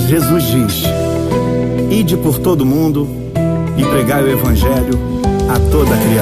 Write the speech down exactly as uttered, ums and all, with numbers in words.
Jesus diz: ide por todo mundo e pregai o evangelho a toda criatura.